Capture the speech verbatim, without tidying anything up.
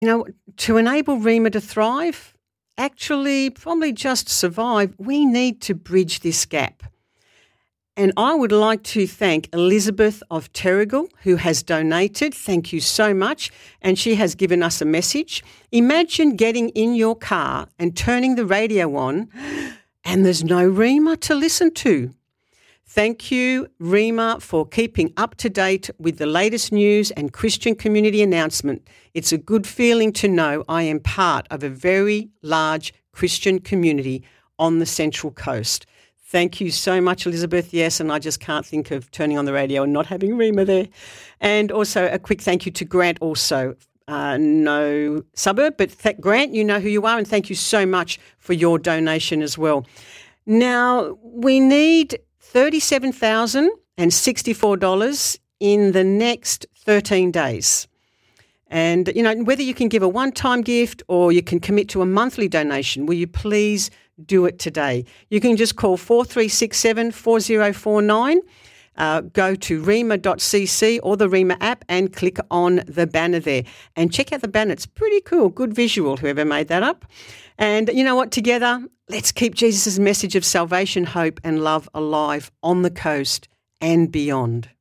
You know, to enable Rima to thrive, actually probably just survive, we need to bridge this gap. And I would like to thank Elizabeth of Terrigal, who has donated. Thank you so much. And she has given us a message. Imagine getting in your car and turning the radio on and there's no Rima to listen to. Thank you, Rima, for keeping up to date with the latest news and Christian community announcement. It's a good feeling to know I am part of a very large Christian community on the Central Coast. Thank you so much, Elizabeth. Yes, and I just can't think of turning on the radio and not having Rima there. And also a quick thank you to Grant also. Uh, no suburb, but th- Grant, you know who you are, and thank you so much for your donation as well. Now, we need thirty-seven thousand sixty-four dollars in the next thirteen days. And, you know, whether you can give a one-time gift or you can commit to a monthly donation, will you please do it today? You can just call four three six seven, four zero four nine, uh, go to rima dot c c or the Rima app and click on the banner there. And check out the banner. It's pretty cool. Good visual, whoever made that up. And you know what? Together, let's keep Jesus' message of salvation, hope and love alive on the coast and beyond.